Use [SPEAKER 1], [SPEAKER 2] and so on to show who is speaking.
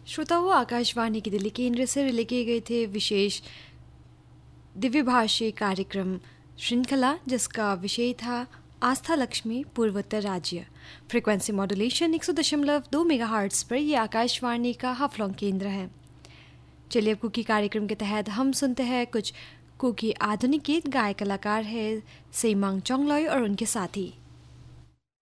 [SPEAKER 1] श्रोताओं, आकाशवाणी की दिल्ली केंद्र से रिले किए गए थे विशेष दिव्यभाषी कार्यक्रम श्रृंखला, जिसका विषय था आस्था लक्ष्मी पूर्वोत्तर राज्य। फ्रीक्वेंसी मॉड्यूलेशन 100.2 मेगाहर्ट्ज़ पर यह आकाशवाणी का हाफलॉन्ग केंद्र है। चलिए, अब कुकी कार्यक्रम के तहत हम सुनते हैं कुछ कुकी आधुनिक गीत। गायक कलाकार है सेमांग चोंगलॉय और उनके साथी।